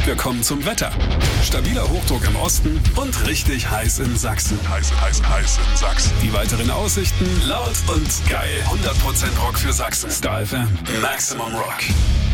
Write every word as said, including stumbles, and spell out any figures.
wir kommen zum Wetter. Stabiler Hochdruck im Osten und richtig heiß in Sachsen. Heiß, heiß, heiß in Sachsen. Die weiteren Aussichten laut und geil. hundert Prozent Rock für Sachsen. Star F M. Maximum Rock.